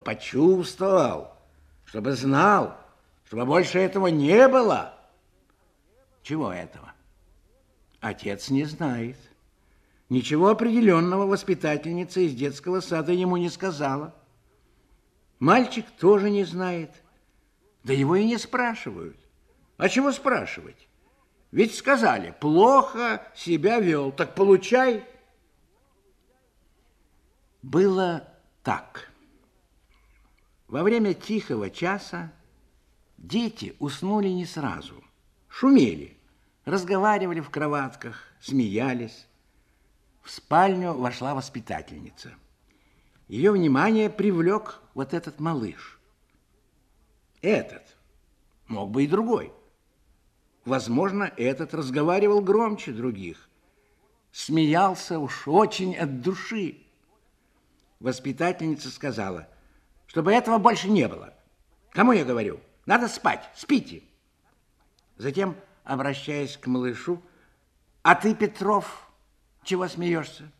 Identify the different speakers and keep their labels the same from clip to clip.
Speaker 1: почувствовал, чтобы знал, чтобы больше этого не было. Чего этого? Отец не знает. Ничего определенного воспитательница из детского сада ему не сказала. Мальчик тоже не знает. Да его и не спрашивают. А чего спрашивать? Ведь сказали, плохо себя вел, так получай. Было так. Во время тихого часа дети уснули не сразу. Шумели, разговаривали в кроватках, смеялись. В спальню вошла воспитательница. Ее внимание привлек вот этот малыш. Этот, мог бы и другой. Возможно, этот разговаривал громче других. Смеялся уж очень от души. Воспитательница сказала, чтобы этого больше не было. Кому я говорю? Надо спать, спите. Затем, обращаясь к малышу, а ты, Петров, чего смеешься?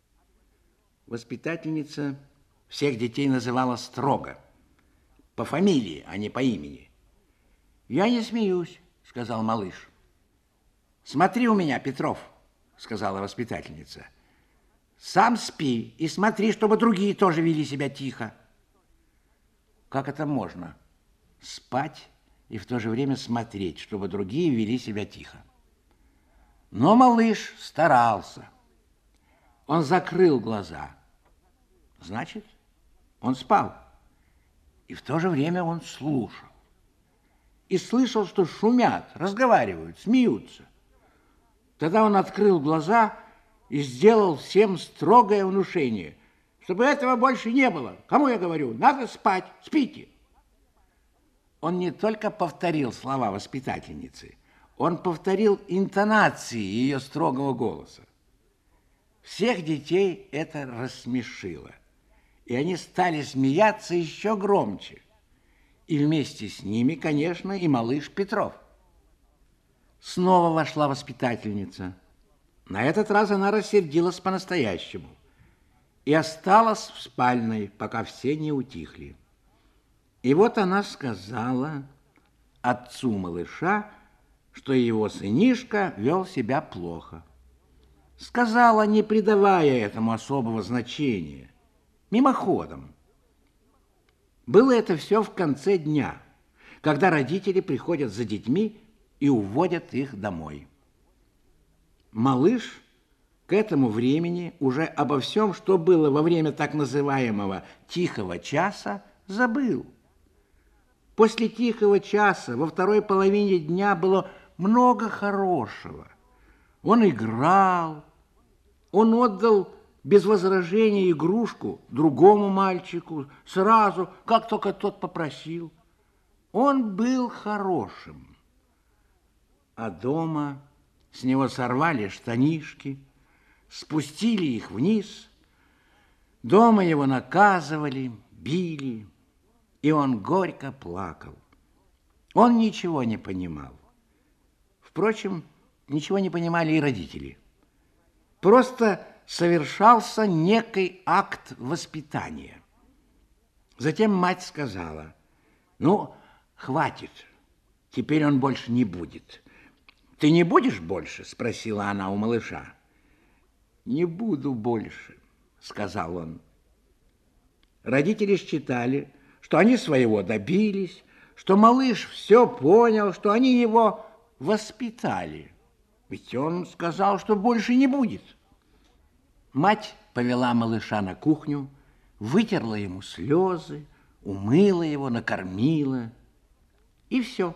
Speaker 1: Воспитательница всех детей называла строго, по фамилии, а не по имени. Я не смеюсь, сказал малыш. Смотри у меня, Петров, сказала воспитательница. Сам спи и смотри, чтобы другие тоже вели себя тихо. Как это можно? Спать и в то же время смотреть, чтобы другие вели себя тихо. Но малыш старался. Он закрыл глаза. Значит, он спал. И в то же время он слушал. И слышал, что шумят, разговаривают, смеются. Тогда он открыл глаза и сделал всем строгое внушение, чтобы этого больше не было. Кому я говорю? Надо спать, спите. Он не только повторил слова воспитательницы, он повторил интонации ее строгого голоса. Всех детей это рассмешило, и они стали смеяться еще громче. И вместе с ними, конечно, и малыш Петров. Снова вошла воспитательница. На этот раз она рассердилась по-настоящему и осталась в спальной, пока все не утихли. И вот она сказала отцу малыша, что его сынишка вел себя плохо. Сказала, не придавая этому особого значения, мимоходом. Было это все в конце дня, когда родители приходят за детьми и уводят их домой. Малыш к этому времени уже обо всем, что было во время так называемого «тихого часа», забыл. После тихого часа во второй половине дня было много хорошего. Он играл, он отдал без возражения игрушку другому мальчику, сразу, как только тот попросил. Он был хорошим. А дома с него сорвали штанишки, спустили их вниз. Дома его наказывали, били, и он горько плакал. Он ничего не понимал. Впрочем, ничего не понимали и родители. Просто совершался некий акт воспитания. Затем мать сказала, ну, хватит, теперь он больше не будет. Ты не будешь больше? Спросила она у малыша. Не буду больше, сказал он. Родители считали, что они своего добились, что малыш все понял, что они его воспитали. Ведь он сказал, что больше не будет. Мать повела малыша на кухню, вытерла ему слезы, умыла его, накормила. И все.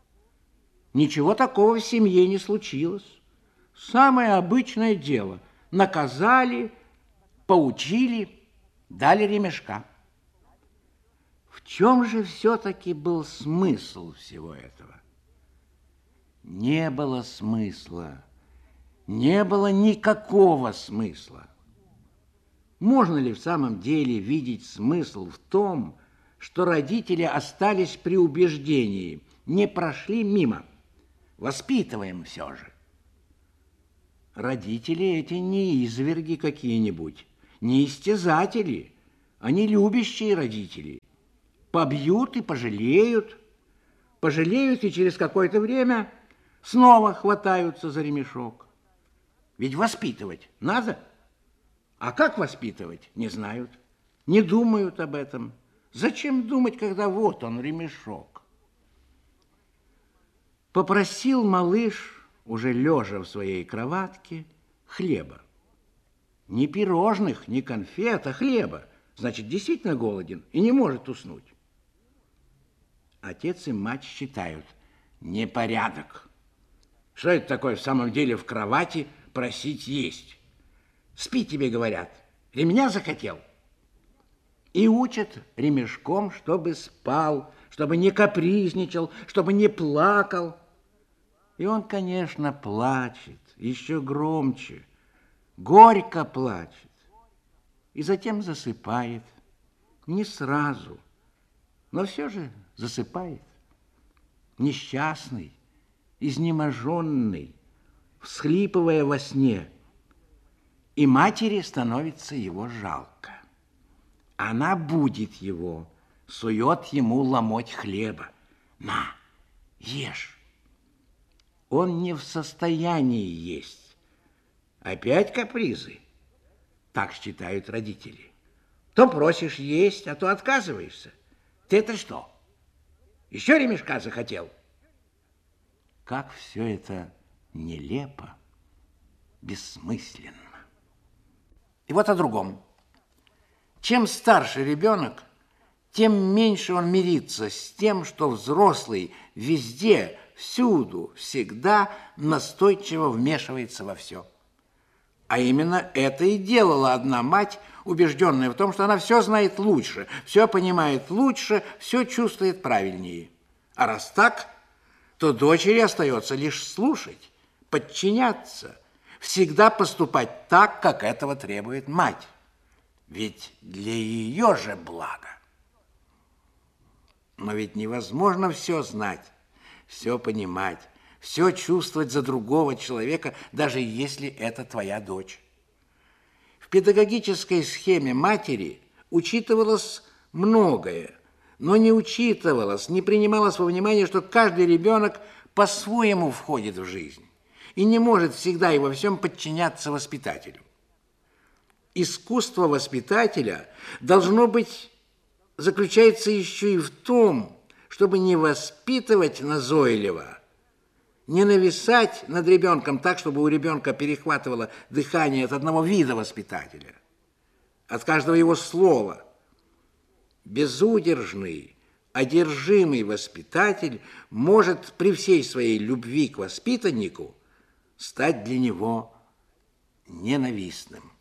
Speaker 1: Ничего такого в семье не случилось. Самое обычное дело. Наказали, поучили, дали ремешка. В чем же все-таки был смысл всего этого? Не было смысла. Не было никакого смысла. Можно ли в самом деле видеть смысл в том, что родители остались при убеждении, не прошли мимо? Воспитываем все же. Родители эти не изверги какие-нибудь, не истязатели. Они любящие родители. Побьют и пожалеют. Пожалеют и через какое-то время снова хватаются за ремешок. Ведь воспитывать надо. А как воспитывать, не знают. Не думают об этом. Зачем думать, когда вот он, ремешок? Попросил малыш, уже лежа в своей кроватке, хлеба. Не пирожных, не конфет, а хлеба. Значит, действительно голоден и не может уснуть. Отец и мать считают: непорядок. Что это такое в самом деле в кровати просить есть? Спи, тебе говорят. Ремня захотел? И учат ремешком, чтобы спал, чтобы не капризничал, чтобы не плакал. И он, конечно, плачет, еще громче, горько плачет. И затем засыпает. Не сразу, но все же засыпает. Несчастный, изнеможенный, всхлипывая во сне. И матери становится его жалко. Она будит его, сует ему ломоть хлеба. На, ешь. Он не в состоянии есть. Опять капризы. Так считают родители. То просишь есть, а то отказываешься. Ты это что? Еще ремешка захотел? Как все это нелепо, бессмысленно. И вот о другом. Чем старше ребенок, тем меньше он мирится с тем, что взрослый везде, всюду, всегда настойчиво вмешивается во все. А именно это и делала одна мать, убежденная в том, что она все знает лучше, все понимает лучше, все чувствует правильнее. А раз так, то дочери остается лишь слушать, подчиняться, всегда поступать так, как этого требует мать. Ведь для ее же блага. Но ведь невозможно все знать, все понимать, все чувствовать за другого человека, даже если это твоя дочь. В педагогической схеме матери учитывалось многое, но не учитывалось, не принималось во внимание, что каждый ребенок по-своему входит в жизнь и не может всегда и во всем подчиняться воспитателю. Искусство воспитателя заключается еще и в том, чтобы не воспитывать назойливо, не нависать над ребенком так, чтобы у ребенка перехватывало дыхание от одного вида воспитателя, от каждого его слова. Безудержный, одержимый воспитатель может при всей своей любви к воспитаннику стать для него ненавистным.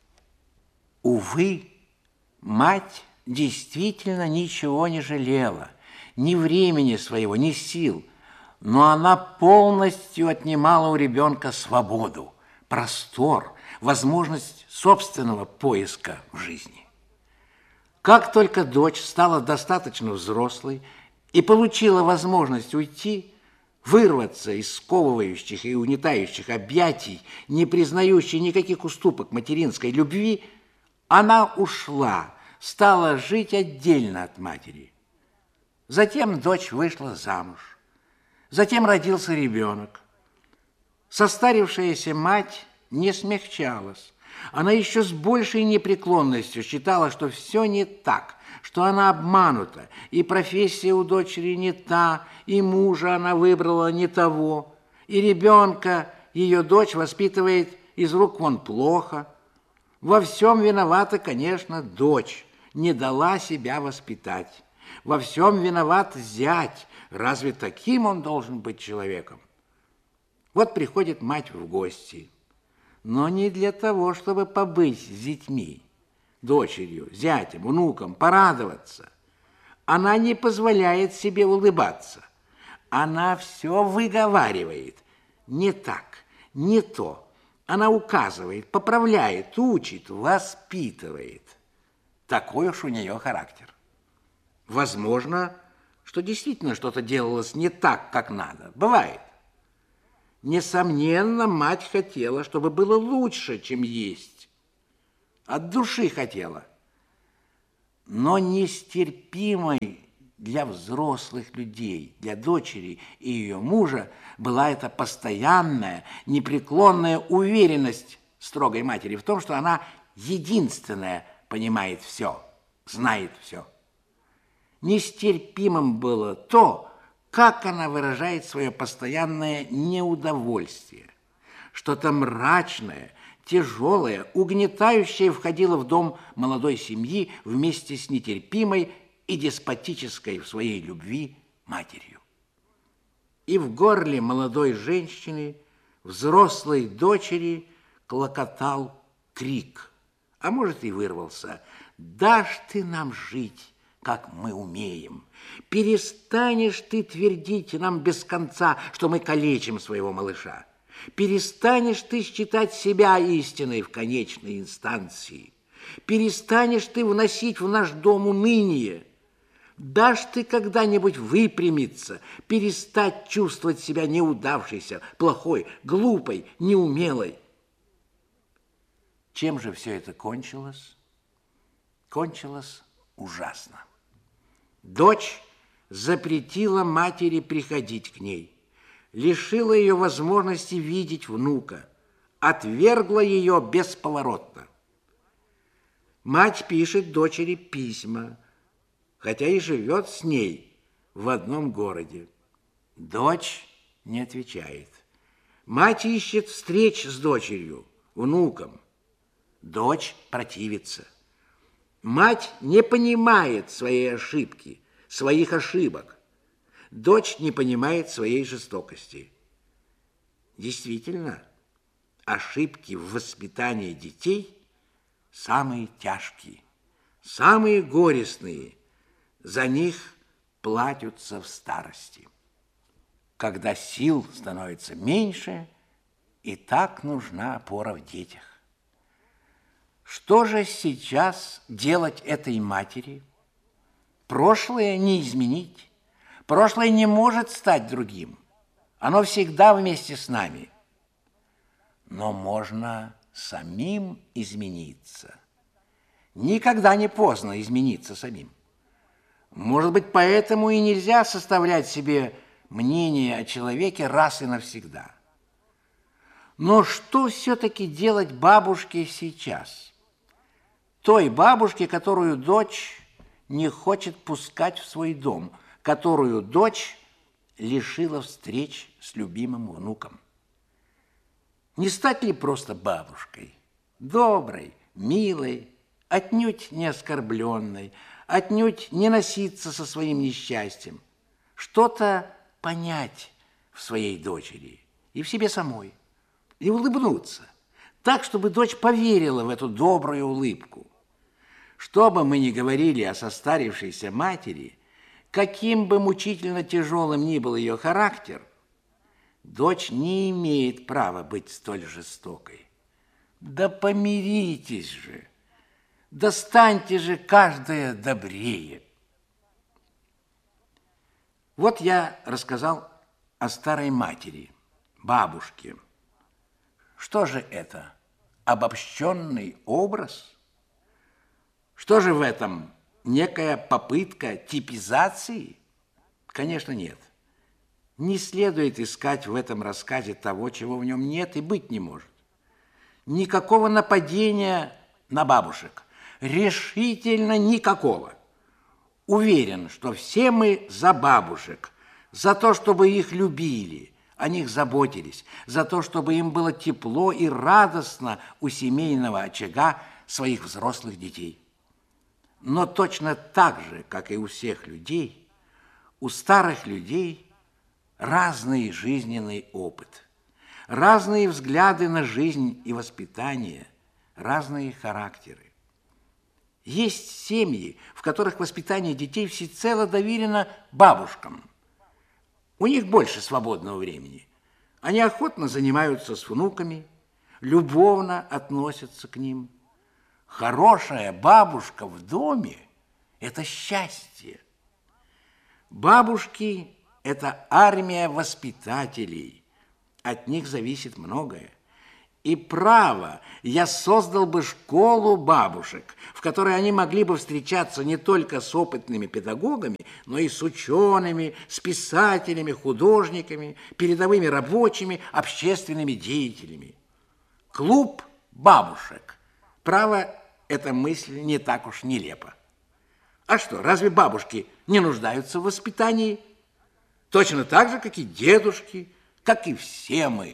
Speaker 1: Увы, мать действительно ничего не жалела, ни времени своего, ни сил, но она полностью отнимала у ребенка свободу, простор, возможность собственного поиска в жизни. Как только дочь стала достаточно взрослой и получила возможность уйти, вырваться из сковывающих и угнетающих объятий, не признающей никаких уступок материнской любви, она ушла, стала жить отдельно от матери. Затем дочь вышла замуж. Затем родился ребенок. Состарившаяся мать не смягчалась. Она еще с большей непреклонностью считала, что все не так, что она обманута, и профессия у дочери не та, и мужа она выбрала не того, и ребенка ее дочь воспитывает из рук вон плохо. Во всем виновата, конечно, дочь, не дала себя воспитать. Во всем виноват зять. Разве таким он должен быть человеком? Вот приходит мать в гости, но не для того, чтобы побыть с детьми, дочерью, зятем, внуком, порадоваться. Она не позволяет себе улыбаться. Она все выговаривает. Не так, не то. Она указывает, поправляет, учит, воспитывает. Такой уж у нее характер. Возможно, что действительно что-то делалось не так, как надо. Бывает. Несомненно, мать хотела, чтобы было лучше, чем есть. От души хотела. но нестерпимой для взрослых людей, для дочери и ее мужа была эта постоянная, непреклонная уверенность строгой матери в том, что она единственная понимает все, знает все. Нестерпимым было то, как она выражает свое постоянное неудовольствие. Что-то мрачное, тяжелое, угнетающее входило в дом молодой семьи вместе с нетерпимой и деспотической в своей любви матерью. И в горле молодой женщины, взрослой дочери, клокотал крик, а может и вырвался: «Дашь ты нам жить, как мы умеем? Перестанешь ты твердить нам без конца, что мы калечим своего малыша? Перестанешь ты считать себя истиной в конечной инстанции? Перестанешь ты вносить в наш дом уныние? Дашь ты когда-нибудь выпрямиться, перестать чувствовать себя неудавшейся, плохой, глупой, неумелой?» Чем же все это кончилось? Кончилось ужасно. Дочь запретила матери приходить к ней, лишила ее возможности видеть внука, отвергла ее бесповоротно. Мать пишет дочери письма, хотя и живет с ней в одном городе. Дочь не отвечает. Мать ищет встреч с дочерью, внуком. Дочь противится. Мать не понимает своей ошибки, своих ошибок. Дочь не понимает своей жестокости. Действительно, ошибки в воспитании детей самые тяжкие, самые горестные. За них платятся в старости, когда сил становится меньше, и так нужна опора в детях. Что же сейчас делать этой матери? Прошлое не изменить. Прошлое не может стать другим. Оно всегда вместе с нами. Но можно самим измениться. Никогда не поздно измениться самим. Может быть, поэтому и нельзя составлять себе мнение о человеке раз и навсегда. Но что все-таки делать бабушке сейчас? Той бабушке, которую дочь не хочет пускать в свой дом, которую дочь лишила встреч с любимым внуком. Не стать ли просто бабушкой, доброй, милой, отнюдь не оскорбленной, отнюдь не носиться со своим несчастьем, что-то понять в своей дочери и в себе самой, и улыбнуться, так, чтобы дочь поверила в эту добрую улыбку. Что бы мы ни говорили о состарившейся матери, каким бы мучительно тяжелым ни был ее характер, дочь не имеет права быть столь жестокой. Да помиритесь же, да станьте же каждая добрее. Вот я рассказал о старой матери, бабушке. Что же это? Обобщенный образ? Что же в этом? Некая попытка типизации? Конечно, нет. Не следует искать в этом рассказе того, чего в нем нет и быть не может. Никакого нападения на бабушек. Решительно никакого. Уверен, что все мы за бабушек, за то, чтобы их любили, о них заботились, за то, чтобы им было тепло и радостно у семейного очага своих взрослых детей. Но точно так же, как и у всех людей, у старых людей разный жизненный опыт, разные взгляды на жизнь и воспитание, разные характеры. Есть семьи, в которых воспитание детей всецело доверено бабушкам. У них больше свободного времени. Они охотно занимаются с внуками, любовно относятся к ним. Хорошая бабушка в доме – это счастье. Бабушки – это армия воспитателей. От них зависит многое. И право, я создал бы школу бабушек, в которой они могли бы встречаться не только с опытными педагогами, но и с учеными, с писателями, художниками, передовыми рабочими, общественными деятелями. Клуб бабушек. Право, эта мысль не так уж нелепа. А что, разве бабушки не нуждаются в воспитании? Точно так же, как и дедушки, как и все мы.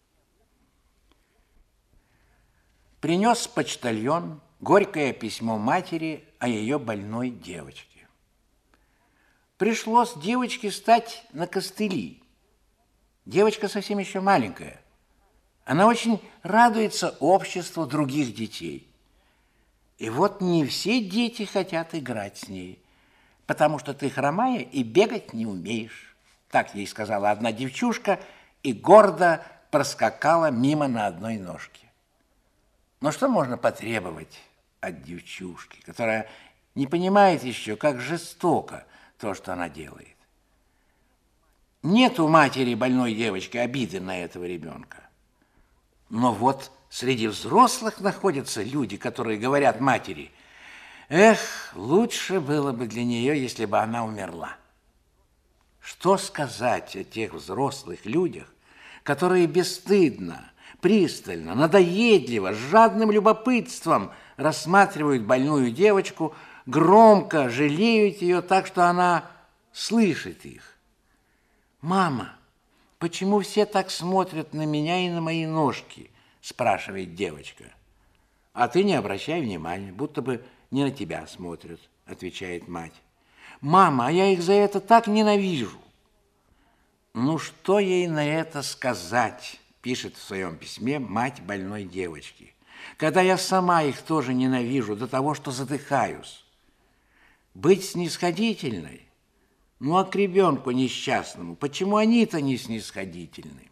Speaker 1: Принес почтальон горькое письмо матери о ее больной девочке. Пришлось девочке стать на костыли. Девочка совсем еще маленькая. Она очень радуется обществу других детей. И вот не все дети хотят играть с ней, потому что ты хромая и бегать не умеешь. Так ей сказала одна девчушка и гордо проскакала мимо на одной ножке. Но что можно потребовать от девчушки, которая не понимает еще, как жестоко то, что она делает? Нет у матери больной девочки обиды на этого ребенка. Но вот среди взрослых находятся люди, которые говорят матери: «Эх, лучше было бы для нее, если бы она умерла». Что сказать о тех взрослых людях, которые бесстыдно, пристально, надоедливо, с жадным любопытством рассматривают больную девочку, громко жалеют ее так, что она слышит их? «Мама, почему все так смотрят на меня и на мои ножки?» спрашивает девочка. «А ты не обращай внимания, будто бы не на тебя смотрят», отвечает мать. «Мама, а я их за это так ненавижу». Ну, что ей на это сказать, пишет в своем письме мать больной девочки, когда я сама их тоже ненавижу до того, что задыхаюсь. Быть снисходительной? Ну, а к ребенку несчастному, почему они-то не снисходительны?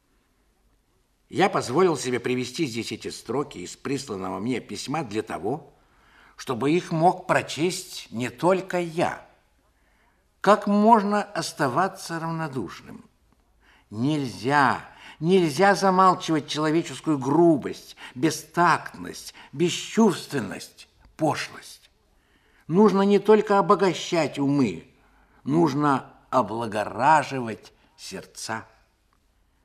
Speaker 1: Я позволил себе привести здесь эти строки из присланного мне письма для того, чтобы их мог прочесть не только я. Как можно оставаться равнодушным? Нельзя замалчивать человеческую грубость, бестактность, бесчувственность, пошлость. Нужно не только обогащать умы, нужно облагораживать сердца.